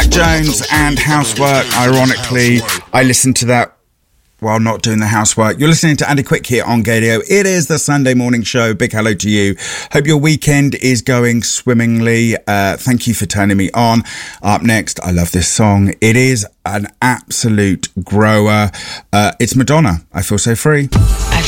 Jones and Housework. Ironically, I listened to that while not doing the housework. You're listening to Andy Quick here on Gadio. It is the Sunday morning show. Big hello to you. Hope your weekend is going swimmingly. Thank you for turning me on. Up next, I love this song. It is an absolute grower. It's Madonna. I Feel So Free. I